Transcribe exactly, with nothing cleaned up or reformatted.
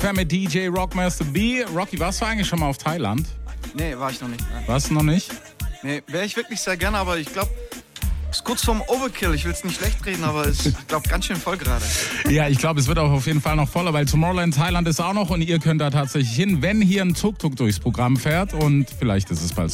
Mit D J Rockmaster B. Rocky, warst du eigentlich schon mal auf Thailand? Nee, war ich noch nicht. Nein. Warst du noch nicht? Nee, wäre ich wirklich sehr gerne, aber ich glaube, es ist kurz vorm Overkill. Ich will es nicht schlecht reden, aber es ist, glaube ganz schön voll gerade. Ja, ich glaube, es wird auch auf jeden Fall noch voller, weil Tomorrowland Thailand ist auch noch und ihr könnt da tatsächlich hin, wenn hier ein Tuk-Tuk durchs Programm fährt und vielleicht ist es bald